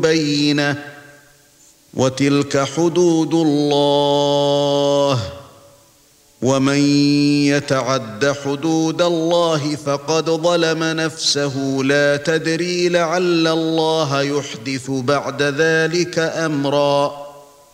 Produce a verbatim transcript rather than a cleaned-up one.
بينة وتلك حدود الله ومن يتعد حدود الله فقد ظلم نفسه لا تدري لعل الله يحدث بعد ذلك أمرا